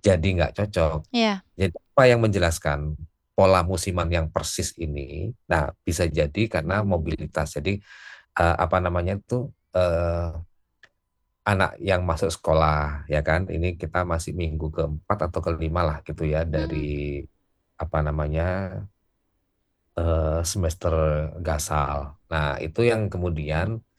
jadi nggak cocok. Iya. Jadi apa yang menjelaskan pola musiman yang persis ini? Nah, bisa jadi karena mobilitas. Jadi apa namanya itu anak yang masuk sekolah ya kan? Ini kita masih minggu keempat atau kelima lah gitu ya Hmm. dari apa namanya semester gasal. Nah, itu yang kemudian